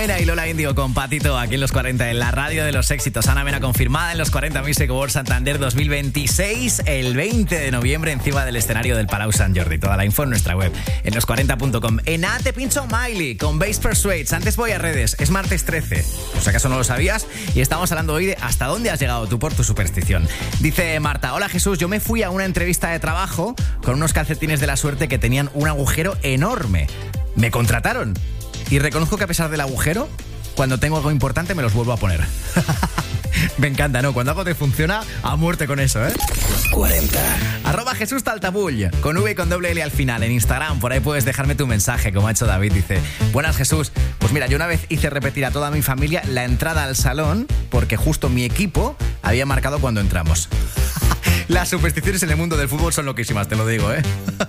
Mena y Lola Índigo con Patito aquí en los 40 en la radio de los éxitos. Ana Mena confirmada en los 40 Music Awards Santander 2026 el 20 de noviembre encima del escenario del Palau Sant Jordi. Toda la info en nuestra web en los40.com. En A te pincho Miley con Base Persuades. Antes voy a redes. Es martes 13. Por si acaso no lo sabías. Y estamos hablando hoy de hasta dónde has llegado tú por tu superstición. Dice Marta: hola Jesús, yo me fui a una entrevista de trabajo con unos calcetines de la suerte que tenían un agujero enorme. Me contrataron. Y reconozco que a pesar del agujero, cuando tengo algo importante me los vuelvo a poner. Me encanta, ¿no? Cuando algo te funciona, a muerte con eso, ¿eh? Los 40. @Jesús Taltabull, con V y con doble L al final, en Instagram. Por ahí puedes dejarme tu mensaje, como ha hecho David. Dice: buenas Jesús, pues mira, yo una vez hice repetir a toda mi familia la entrada al salón porque justo mi equipo había marcado cuando entramos. Las supersticiones en el mundo del fútbol son loquísimas, te lo digo, ¿eh?